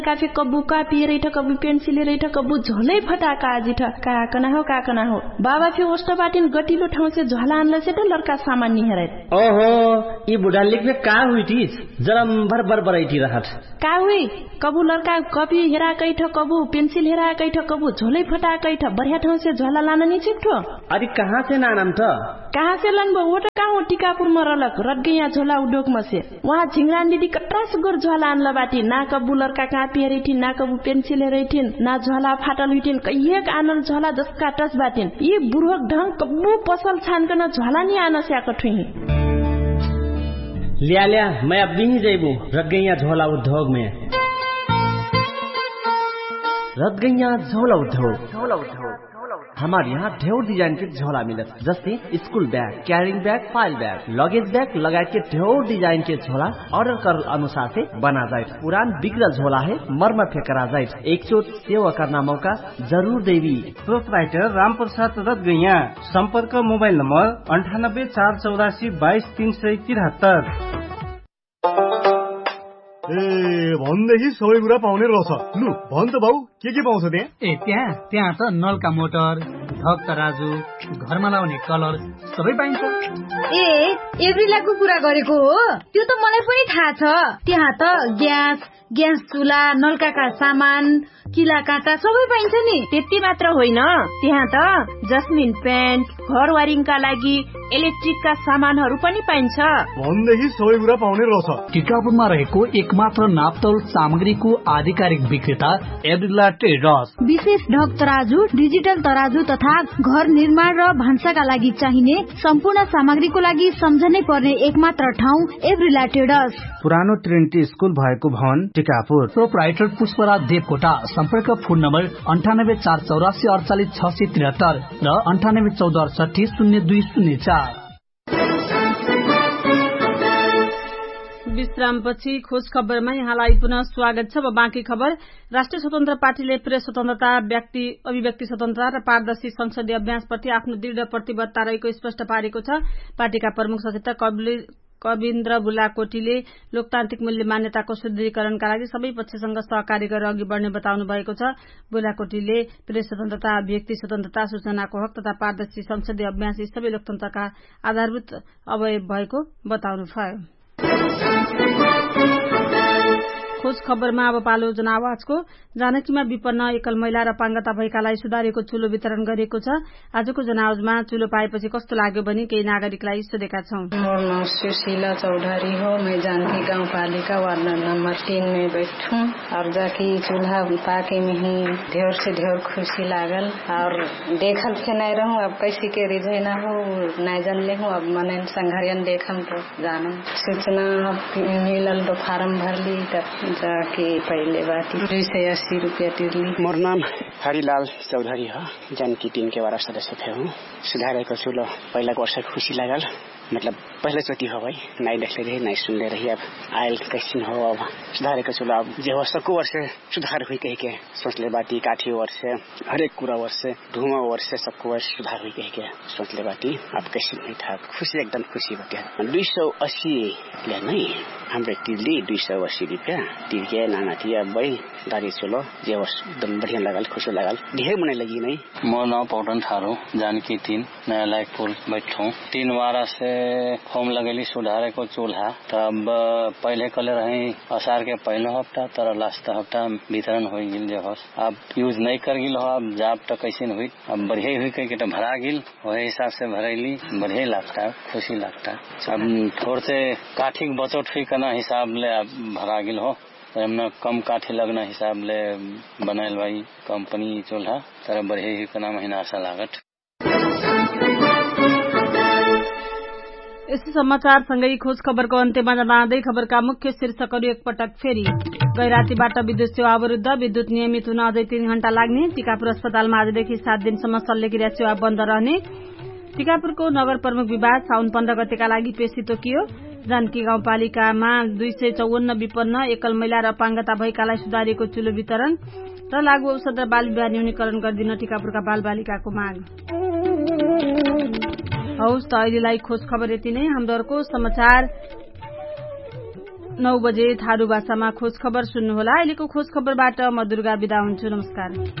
काफी कब्बू कापी रही कब्बू पेंसिल रही कब्बू झोलै फटाका आजी काकना हो बाबा फिर ओस्टा बाटिन गटिलो ठाउँ से झोला आनला से तो लड़का सामान नहीं हराय ओहो ये बुढ़ा लिख में का हुई थी जरा भर भर बराइटी रहत का हुई कबू लड़का कॉपी हेरा कैठ कबू पेंसिल हेरा कैठ कबू झोलै फटा कैठ बढ़िया ठाउँ से झोला लाना नहीं चिक्ठो अरे कहाँ से नानम त कहाँ से लनबो वो कहाँ टीकापुर में रलक रट गई झोला उद्योग में से वहाँ झिंगरान दीदी कटरा सुगर झोला आनला बाटी ना कबू लड़का कापी हेरी थी ना कबू पेंसिल हेरी थी ना झोला फाटल हुई थी कहिएक आनल झोला जसका टस बाटिन ये बुढ़क ढंग कबू पसल छान कर झोला नहीं आना से आकट हुई लिया मैं अब भी जेबू रट गई झोला उद्योग में रट गई झोला उद्योग हमारे यहाँ ढेर डिजाइन के झोला मिलत जैसे school bag carrying bag file bag luggage bag लगाए के ढेर डिजाइन के झोला ऑर्डर कर अनुसार से बना जाए पुरान बिगड़ल झोला है मरम्मत करा जाए एक चोट सेवा करना मौका जरूर देवी प्रोपराइटर राम प्रसाद रत गैया संपर्क मोबाइल नंबर 9848423373 भनेदेखि सबै कुरा पाउने रहेछ लु भन त भाउ के पाउँछ त्यहाँ त्यहाँ त नलका मोटर ढक तराजु घरमा लाउने कलर सबै पाइन्छ एभ्रिलाको कुरा गरेको हो त्यो त मलाई पनि थाहा छ त्यहाँ त ग्यास चुला नलका सामान किला काँटा सबै पाइन्छ नि त्यति मात्र होइन त्यहाँ त जस्मिन पेन्ट घर वारिङका लागि इलेक्ट्रिकका सामानहरू पनि पाइन्छ भनेदेखि सबै कुरा पाउने रहेछ टिकापुरमा रहेको एकमात्र नापतोल सामग्रीको आधिकारिक विक्रेता एभ्रिला ट्रेडर्स विशेष ढक तराजु डिजिटल तराजु तथा घर निर्माण र भान्साका लागि चाहिने सम्पूर्ण सामग्रीको लागि सम्झनै पर्ने एकमात्र ठाउँ एभ्रिला ट्रेडर्स पुरानो ट्रिनिटी स्कूल भएको भवन टिकापुर प्रोपराइटर पुष्पराज देवकोटा संपर्क फोन नम्बर 9848486673 र 9814680204 विश्रामपछि खोज खबरमा यहाँलाई पुनः स्वागत छ। बाँकी खबर। राष्ट्रिय स्वतन्त्र पार्टीले प्रेस स्वतन्त्रता अभिव्यक्ति स्वतन्त्रता र पारदर्शी संसदीय अभ्यासप्रति आफ्नो दृढ़ प्रतिबद्धता रहेको स्पष्ट पारेको छ। पार्टीका प्रमुख सचेतक कविन्द्र बुलाकोटीले लोकतान्त्रिक मूल्य मान्यताको सुदृढीकरणका लागि सबै पक्षसँग सहकारी गरेर अघि बढ्ने बताउनु भएको छ। बुलाकोटीले प्रेस स्वतन्त्रता अभिव्यक्ति स्वतन्त्रता सूचनाको हक तथा पारदर्शी संसदीय अभ्यास यी सबै लोकतन्त्रका आधारभूत अवयव भएको बताउनुभयो। खोज खबरमा अब पालो जनावाजको। जानकीमा विपन्न एकल महिला र पाङ्गता भएकालाई सुधारेको चुलो वितरण गरिएको छ। आजको जनावजमा चुलो पाएपछि कस्तो लाग्यो भने केही नागरिकलाई सोधेका छौं। नाम सुशीला चौधरी हो। मैं जानकी गाउँपालिका वार्ड नंबर 3 में बैठूं और जाके चूल्हा पाके में ही ढेर से ढेर खुशी लागल और देखल के नहीं रहूं अब कैसी के रिझेना हो नहीं जानले हूं अब मने संघरियन देखम तो जानम सूचना मिलल तो फार्म भरली तब जाके पहले बाटी 280 रुपया तिरली। मोर नाम हरिलाल चौधरी हो। जानकी 3 के वार्ड सदस्य थे हूँ। सुधारेको चुलो पहिला वर्ष खुशी लागल मतलब पहले चोटी हो भाई नहीं देखले रही नहीं सुनले रही अब आयल कैसिन हो अब सुधारेको चुलो अब जे हो सबको वर्ष सुधार हुई कह के सोचले बाटी काठी वर्ष हरेक कुरा वर्ष धुआं वर्ष सबको वर्ष सुधार हुई कह के सोचले बाटी अब कैसिन नहीं था खुशी एकदम खुशी बटे 280 ले नहीं हाम्रो तिरली 280 रुपया तिरके नाना थिया भाई दारी चलो जे वर्ष एकदम बढ़िया लागल खुशी लागल ढेर मने लगी नहीं। मोर नाम पौटन थारो जानकी 3 नया लायकपुर बैठूं 3 वारा से फॉर्म लगेली सुधारेको चूल्हा तब पहले कले रही असार के पहले हफ्ता तर लास्ट हफ्ता वितरण हो गिल जे होस अब यूज नहीं कर गिल हो अब जाब त कैसे हुई अब बढ़िया हुई कह के तो भरा गिल वही हिसाब से भरैली बढ़िया लगता खुशी लगता अब थोड़े से काठी बचत हुई करना हिसाब ले भरा गिल हो हमने कम काठी लगना हिसाब ले बनायल भाई कंपनी चूल्हा तर बढ़िया ही करना महीना आशा लागत। यस्तो समाचारसँगै खोज खबरको अन्त्यमा जाँदै खबरका मुख्य शीर्षकहरू एकपटक फेरि। गैरातीबाट विद्युत सेवा अवरुद्ध विद्युत नियमित हुन अझै 3 घण्टा लाग्ने। टिकापुर अस्पतालमा आजदेखि 7 दिनसम्म शल्यक्रिया सेवा बन्द रहने। टिकापुरको नगर प्रमुख विवाद साउन 15 गतेका लागि पेशी तोकियो। जानकी गाउँपालिकामा 254 विपन्न एकल महिला र पाङ्गता भएकालाई सुधारिएको चुलो वितरण र लागू औषध र बाल विवाह न्यूनीकरण गरिदिन टिकापुरका बालबालिकाको माग। हौस् त अहिलेलाई खोज खबर यति नै। हाम्रो अर्को समाचार 9 बजे थारू भाषामा खोज खबर सुन्नुहोला। अहिलेको खोज खबरबाट म दुर्गा बिदा हुन्छु। नमस्कार।